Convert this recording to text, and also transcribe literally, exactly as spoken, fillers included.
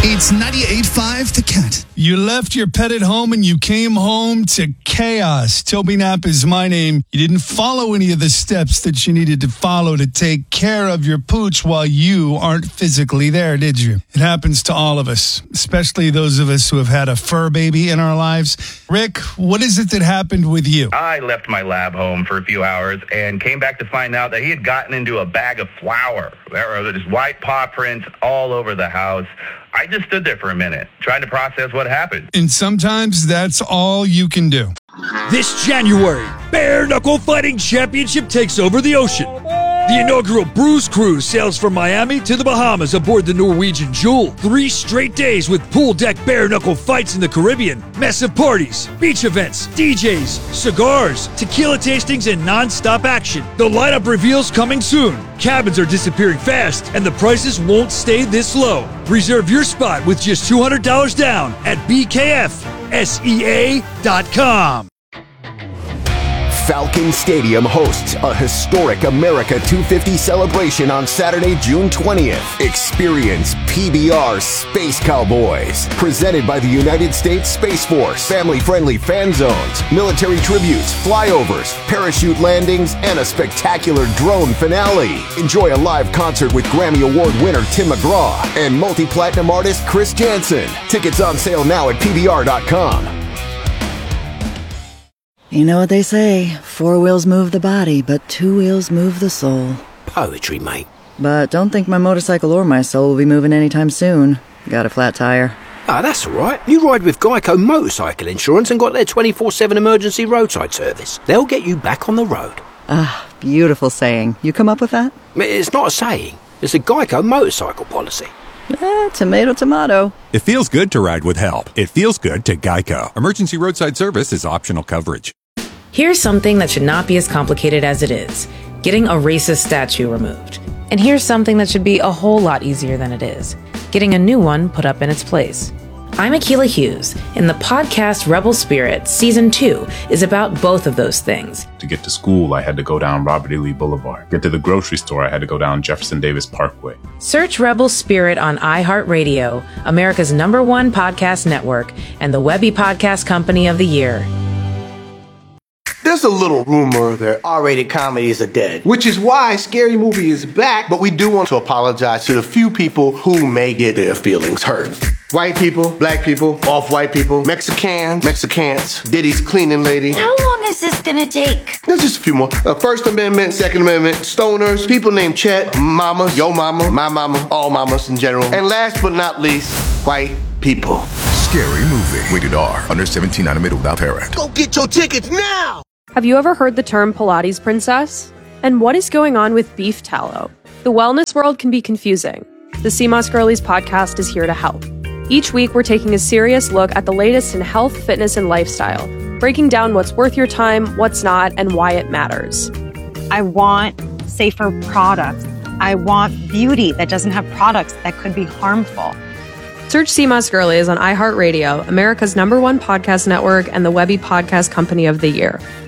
It's ninety-eight point five The Cat. You left your pet at home and you came home to chaos. Toby Knapp is my name. You didn't follow any of the steps that you needed to follow to take care of your pooch while you aren't physically there, did you? It happens to all of us, especially those of us who have had a fur baby in our lives. Rick, what is it that happened with you? I left my lab home for a few hours and came back to find out that he had gotten into a bag of flour. There were just white paw prints all over the house. I just stood there for a minute, trying to process what happened. And sometimes that's all you can do. This January, Bare Knuckle Fighting Championship takes over the ocean. The inaugural Bruise Cruise sails from Miami to the Bahamas aboard the Norwegian Jewel. Three straight days with pool deck bare knuckle fights in the Caribbean, massive parties, beach events, D Js, cigars, tequila tastings, and non-stop action. The lineup reveals coming soon. Cabins are disappearing fast, and the prices won't stay this low. Reserve your spot with just two hundred dollars down at B K F S E A dot com. Falcon Stadium hosts a historic America two fifty celebration on Saturday, June twentieth. Experience P B R Space Cowboys, presented by the United States Space Force. Family-friendly fan zones, military tributes, flyovers, parachute landings, and a spectacular drone finale. Enjoy a live concert with Grammy Award winner Tim McGraw and multi-platinum artist Chris Jansen. Tickets on sale now at P B R dot com. You know what they say, four wheels move the body, but two wheels move the soul. Poetry, mate. But don't think my motorcycle or my soul will be moving anytime soon. Got a flat tire. Ah, that's all right. You ride with Geico Motorcycle Insurance and got their twenty-four seven emergency roadside service. They'll get you back on the road. Ah, beautiful saying. You come up with that? It's not a saying. It's a Geico motorcycle policy. Eh, tomato, tomato. It feels good to ride with help. It feels good to Geico. Emergency roadside service is optional coverage. Here's something that should not be as complicated as it is. Getting a racist statue removed. And here's something that should be a whole lot easier than it is. Getting a new one put up in its place. I'm Akilah Hughes, and the podcast Rebel Spirit Season two is about both of those things. To get to school, I had to go down Robert E. Lee Boulevard. Get to the grocery store, I had to go down Jefferson Davis Parkway. Search Rebel Spirit on iHeartRadio, America's number one podcast network, and the Webby Podcast Company of the Year. There's a little rumor that R-rated comedies are dead, which is why Scary Movie is back, but we do want to apologize to the few people who may get their feelings hurt. White people, black people, off-white people, Mexicans, Mexicans, Diddy's cleaning lady. How long is this gonna take? There's just a few more. Uh, First Amendment, Second Amendment, stoners, people named Chet, mama, yo mama, my mama, all mamas in general. And last but not least, white people. Scary Movie. Rated R. Under seventeen, animated without parent. Go get your tickets now! Have you ever heard the term Pilates princess? And what is going on with beef tallow? The wellness world can be confusing. The C M O S Girlies podcast is here to help. Each week, we're taking a serious look at the latest in health, fitness, and lifestyle, breaking down what's worth your time, what's not, and why it matters. I want safer products. I want beauty that doesn't have products that could be harmful. Search C M O S Girlies on iHeartRadio, America's number one podcast network, and the Webby Podcast Company of the Year.